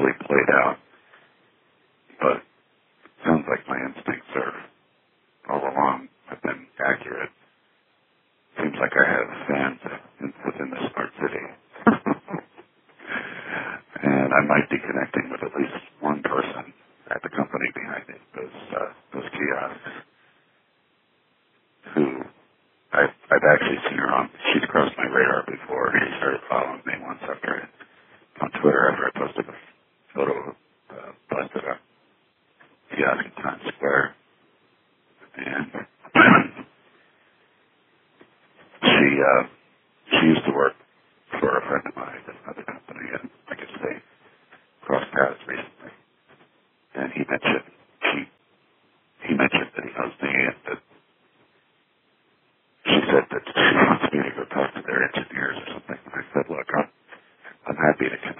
fully played out, but it sounds like my instincts are all along have been accurate. Seems like I have fans within the smart city. And I might be connecting with at least one person at the company behind it, those kiosks, who I've actually seen her on. She's crossed my radar before. She started following me once on Twitter after I posted a photo of busted a kiosk in Times Square. And she